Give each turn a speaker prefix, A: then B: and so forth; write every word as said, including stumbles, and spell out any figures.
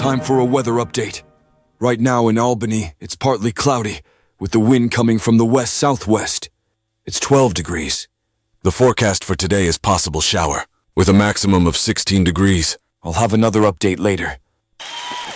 A: time for a weather update. Right now in Albany, it's partly cloudy, with the wind coming from the west-southwest. It's twelve degrees.
B: The forecast for today is possible shower, with a maximum of sixteen degrees.
A: I'll have another update later.